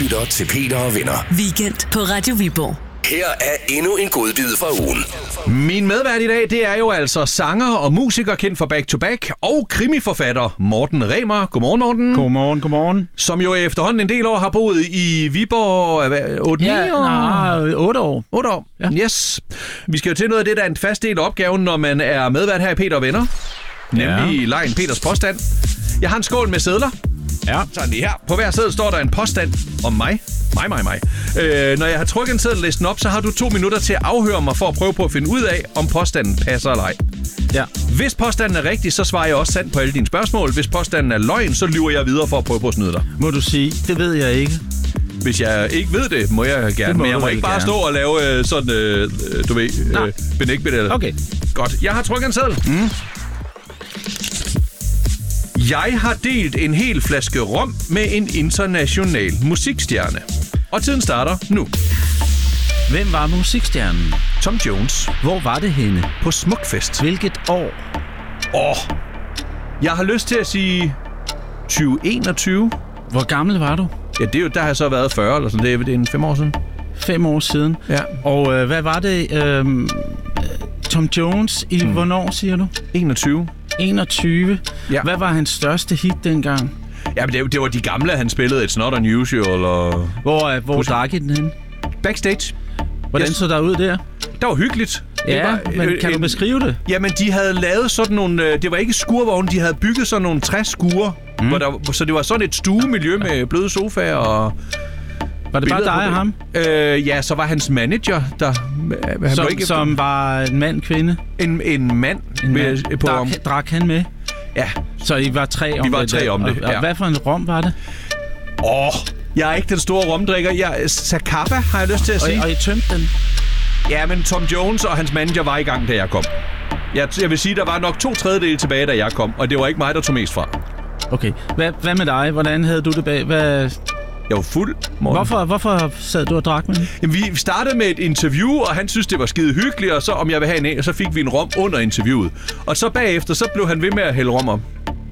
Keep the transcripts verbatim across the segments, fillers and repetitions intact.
lytter til Peter og Venner. Weekend på Radio Viborg. Her er endnu en godbid fra ugen. Min medvært i dag, det er jo altså sanger og musiker kendt for Back to Back og krimiforfatter Morten Remer. Godmorgen, Morten. Godmorgen, godmorgen. Som jo efterhånden en del år har boet i Viborg. otte ni Ja, år? nej, otte år. otte år, ja. Yes. Vi skal jo til noget af det, der er en fast del af opgaven, når man er medvært her i Peter og Venner. Nemlig ja. Lejen Peters påstand. Jeg har en skål med sedler. Ja. Sådan lige her. På hver seddel står der en påstand om mig. Mig, mig, mig. Øh, når jeg har trykket en seddellisten op, så har du to minutter til at afhøre mig for at prøve på at finde ud af, om påstanden passer eller ej. Ja. Hvis påstanden er rigtig, så svarer jeg også sandt på alle dine spørgsmål. Hvis påstanden er løgn, så lyver jeg videre for at prøve på at snyde dig. Må du sige, det ved jeg ikke. Hvis jeg ikke ved det, må jeg gerne. Må Men jeg må ikke bare gerne. stå og lave øh, sådan, øh, du ved, øh, benægtbilleder. Okay. Godt. Jeg har trykket en seddel. Mm. Jeg har delt en hel flaske rom med en international musikstjerne. Og tiden starter nu. Hvem var musikstjernen? Tom Jones. Hvor var det henne? På Smukfest. Hvilket år? Åh. Jeg har lyst til at sige tyve enogtyve. Hvor gammel var du? Ja, det er jo, der har jeg så været fyrre, eller sådan. Det er, det er en fem år siden. Fem år siden. Ja. Og øh, hvad var det? Øh, Tom Jones i mm. hvornår, siger du? enogtyve. enogtyve. Ja. Hvad var hans største hit dengang? Ja, men det, det var de gamle, han spillede. It's Not Unusual og... Hvor, øh, hvor drak I den hen? Backstage. Hvordan Yes. så der ud der? Det var hyggeligt. Ja, det var, men kan øh, du beskrive det? Jamen, de havde lavet sådan nogle... Øh, det var ikke skurvogne, de havde bygget sådan nogle træskure. Mm. Hvor der, så det var sådan et stuemiljø med bløde sofaer og... Var det bare dig og ham? Øh, ja, så var hans manager der. Han Som, var ikke som var en mand, kvinde? en, en mand. En Ved, mand. på, Drak, drak han med? ja. Så I var tre om Vi var det? tre der. om det, Og, ja. og hvad for en rom var det? Åh, jeg er ikke den store romdrikker. Jeg, Zacapa har jeg lyst til at sige. Og, og I tømte den? Ja, men Tom Jones og hans manager var i gang, da jeg kom. Jeg, jeg vil sige, der var nok to tredjedele tilbage, da jeg kom. Og det var ikke mig, der tog mest fra. Okay. Hvad, hvad med dig? Hvordan havde du det bag? Hvad... Jeg var fuld, Morten. Hvorfor, hvorfor sad du og drak med den? Jamen, vi startede med et interview, og han synes, det var skide hyggeligt, og så om jeg vil have en af, og så fik vi en rom under interviewet. Og så bagefter, så blev han ved med at hælde rom op.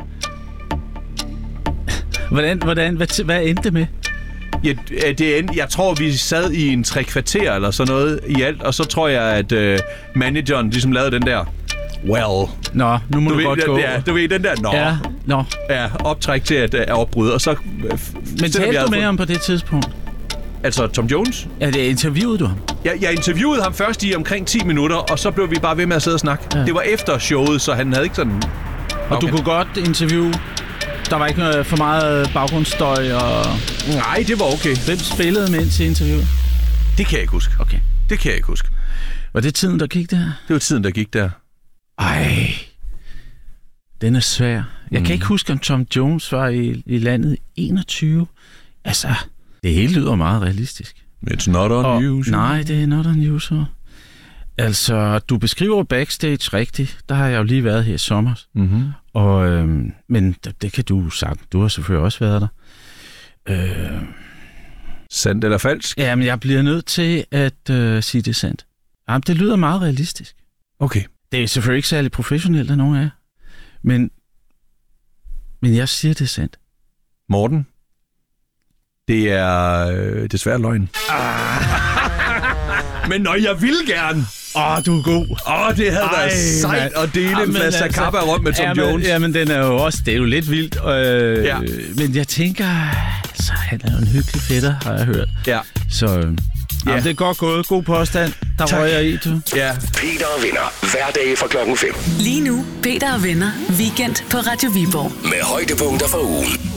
Hvordan, hvordan, hvad, hvad endte det med? Ja, det endte, jeg tror, vi sad i en tre kvarter eller sådan noget i alt, og så tror jeg, at øh, manageren ligesom lavede den der, well... Nå, nu må Du du, ved, godt den gå. der, du ved, den der, nå, Ja, nå. ja, optræk til at uh, opbryde, og så... Uh, Men talte du med ham på det tidspunkt? Altså, Tom Jones? Ja, det interviewede du ham? Jeg, jeg interviewede ham først i omkring ti minutter, og så blev vi bare ved med at sidde og snakke. Ja. Det var efter showet, så han havde ikke sådan... Og okay. Du kunne godt interviewe? Der var ikke noget for meget baggrundsstøj og... Nej, det var okay. Hvem spillede med ind til interviewet? Det kan jeg ikke huske. Okay. Det kan jeg ikke huske. Var det tiden, der gik der? Det var tiden, der gik der. Ej, den er svær. Jeg Mm. kan ikke huske, om Tom Jones var i, i landet enogtyve. Altså, det hele lyder meget realistisk. It's not unusual. Nej, det er not unusual. Altså, du beskriver backstage rigtigt. Der har jeg jo lige været her i sommer. Mm-hmm. Og, øhm, men det, det kan du sagt. Du har selvfølgelig også været der. Øh, Sandt eller falsk? ja, men jeg bliver nødt til at øh, sige det sandt. Jamen, det lyder meget realistisk. Okay. Det er selvfølgelig ikke særlig professionelt af nogen af jer. Men, men jeg siger det er sandt. Morten? Det er øh, desværre løgn. Ah. Men når jeg vil gerne. Åh, oh, du er god. Åh, oh, det havde Ej, været sejt mand. at dele en flaske altså, Zacapa rundt med Tom jamen, Jones. Jamen, den er jo også, det er jo lidt vildt. Øh, Ja. Men jeg tænker, altså, han er jo en hyggelig fætter, har jeg hørt. Ja. Så øh, Ja. jamen, det er godt gået. God påstand. Der Tak. røg jeg i, du. Ja. Peter og Venner. Hverdag fra klokken fem. Lige nu, Peter og Venner. Weekend på Radio Viborg. Med højdepunkter fra ugen.